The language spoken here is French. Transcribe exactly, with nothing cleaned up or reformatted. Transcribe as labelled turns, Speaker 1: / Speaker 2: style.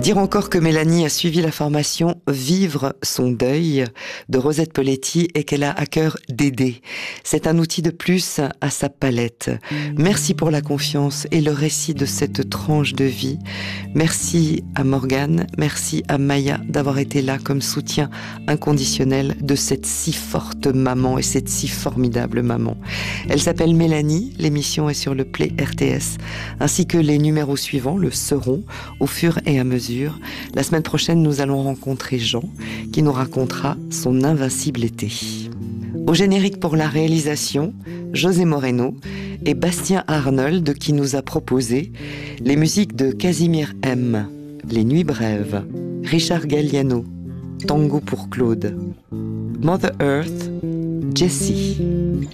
Speaker 1: Dire encore que Mélanie a suivi la formation Vivre son deuil de Rosette Poletti et qu'elle a à cœur d'aider. C'est un outil de plus à sa palette. Merci pour la confiance et le récit de cette tranche de vie. Merci à Morgane, merci à Maya d'avoir été là comme soutien inconditionnel de cette si forte maman et cette si formidable maman. Elle s'appelle Mélanie, l'émission est sur le Play R T S, ainsi que les numéros suivants le seront au fur et à mesure. La semaine prochaine, nous allons rencontrer Jean, qui nous racontera son invincible été. Au générique pour la réalisation, José Moreno et Bastien Arnold, qui nous a proposé les musiques de Casimir M, Les Nuits Brèves, Richard Galliano, Tango pour Claude, Mother Earth, Jessie.